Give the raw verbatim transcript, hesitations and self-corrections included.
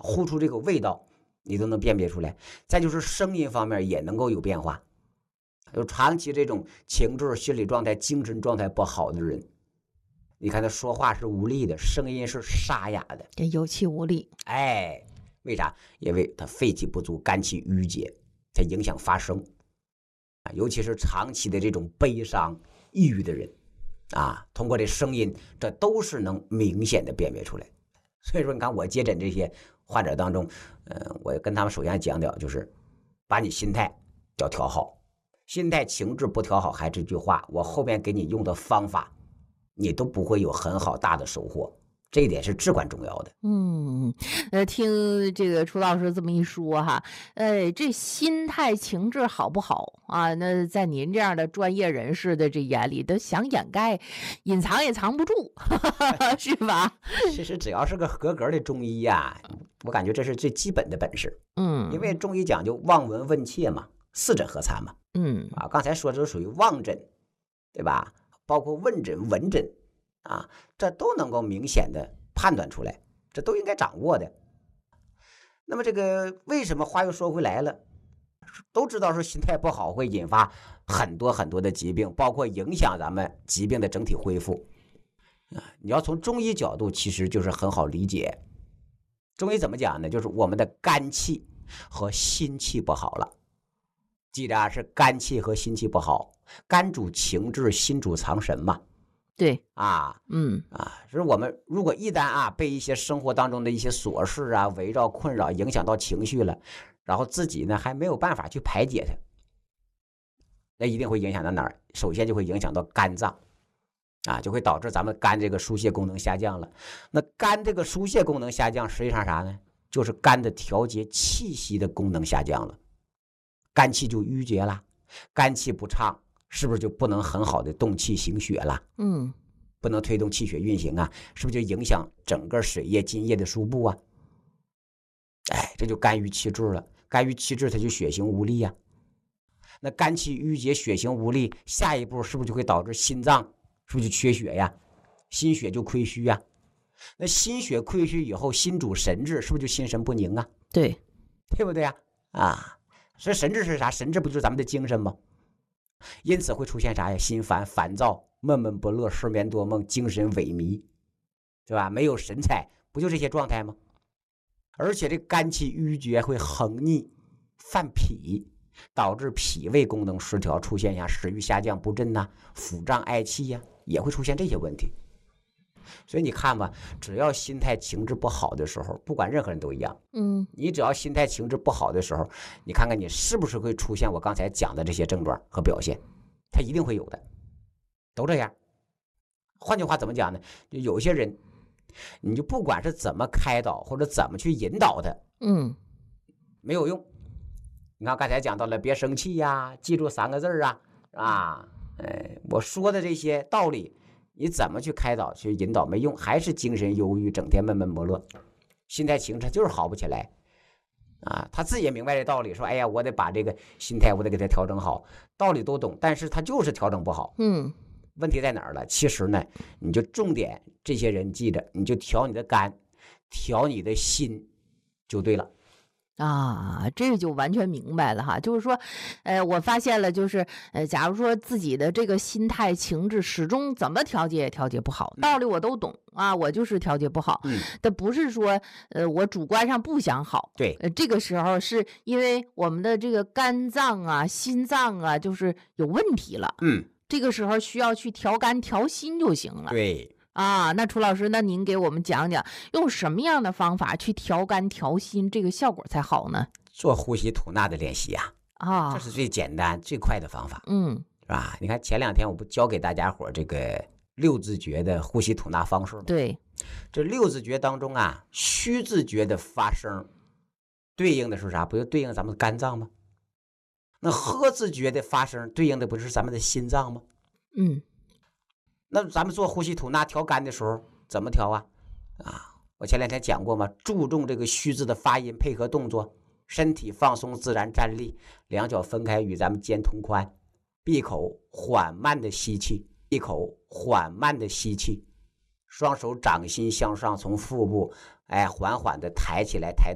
呼出这个味道，你都能辨别出来。再就是声音方面也能够有变化，有长期这种情志、心理状态、精神状态不好的人，你看他说话是无力的，声音是沙哑的， 有气无力。 哎，为啥？因为他肺气不足，肝气郁结，才影响发声。尤其是长期的这种悲伤、抑郁的人，啊，通过这声音，这都是能明显的辨别出来。所以说，你看我接诊这些患者当中，呃，我跟他们首先讲讲，就是把你心态要调好，心态情志不调好，还这句话，我后边给你用的方法，你都不会有很好大的收获。这一点是至关重要的。 嗯，呃，听这个楚老师这么一说哈，呃，这心态情志好不好啊？那在您这样的专业人士的这眼里，都想掩盖、隐藏也藏不住，是吧？ 其实只要是个合格的中医呀、啊，我感觉这是最基本的本事。 嗯， 因为中医讲究望闻问切嘛，四诊合参嘛。 嗯啊，刚才说这属于望诊，对吧？包括问诊、闻诊。啊，这都能够明显的判断出来，这都应该掌握的。那么这个为什么话又说回来了？都知道说心态不好会引发很多很多的疾病，包括影响咱们疾病的整体恢复。啊，你要从中医角度，其实就是很好理解。中医怎么讲呢？就是我们的肝气和心气不好了。记着啊，是肝气和心气不好，肝主情志，心主藏神嘛。 对啊， 嗯啊，就是我们如果一旦啊被一些生活当中的一些琐事啊围绕困扰影响到情绪了，然后自己呢还没有办法去排解它，那一定会影响到哪儿？首先就会影响到肝脏，啊，就会导致咱们肝这个疏泄功能下降了。那肝这个疏泄功能下降，实际上啥呢？就是肝的调节气息的功能下降了，肝气就郁结了，肝气不畅。是不是就不能很好的动气行血了？ 嗯， 不能推动气血运行啊，是不是就影响整个水液、津液的输布啊？哎，这就肝郁气滞了。肝郁气滞，它就血行无力啊。那肝气郁结，血行无力，下一步是不是就会导致心脏是不是就缺血呀？心血就亏虚呀。那心血亏虚以后，心主神志，是不是就心神不宁啊？ 对， 对不对呀？啊，所以神志是啥？神志不就是咱们的精神吗？因此会出现啥呀？心烦、烦躁、闷闷不乐、失眠多梦、精神萎靡，对吧？没有神采，不就这些状态吗？而且这肝气郁结会横逆、犯脾，导致脾胃功能失调，出现呀食欲下降不振呐、腹胀嗳气呀，也会出现这些问题。所以你看吧，只要心态情志不好的时候，不管任何人都一样， 嗯， 你只要心态情志不好的时候，你看看你是不是会出现我刚才讲的这些症状和表现，它一定会有的，都这样。换句话怎么讲呢？就有些人，你就不管是怎么开导或者怎么去引导他， 嗯， 没有用。你看刚才讲到了别生气呀，记住三个字啊，啊，哎，我说的这些道理。你怎么去开导去引导没用，还是精神忧郁，整天闷闷不乐，心态情志就是好不起来啊。他自己也明白这道理，说哎呀，我得把这个心态我得给他调整好，道理都懂，但是他就是调整不好。 嗯， 问题在哪儿了？其实呢，你就重点这些人记着，你就调你的肝，调你的心就对了。 啊，这就完全明白了哈，就是说，呃，我发现了，就是呃，假如说自己的这个心态情志始终怎么调节也调节不好，道理我都懂啊，我就是调节不好。 嗯， 但不是说呃我主观上不想好， 对， 呃，这个时候是因为我们的这个肝脏啊、心脏啊，就是有问题了。 嗯， 这个时候需要去调肝调心就行了。 对。 啊，那楚老师，那您给我们讲讲，用什么样的方法去调肝调心，这个效果才好呢？ 做呼吸吐纳的练习呀， 啊， 这是最简单最快的方法， 嗯， 是吧？你看前两天我不教给大家伙这个六字诀的呼吸吐纳方式吗？ 对， 这六字诀当中啊，虚字诀的发声对应的是啥？不就对应咱们的肝脏吗？那呵字诀的发声对应的不是咱们的心脏吗？ 嗯。 那咱们做呼吸吐纳调肝的时候怎么调啊？啊，我前两天讲过嘛，注重这个虚字的发音，配合动作，身体放松自然站立，两脚分开与咱们肩同宽，闭口缓慢的吸气，闭口缓慢的吸气，双手掌心向上，从腹部哎缓缓的抬起来抬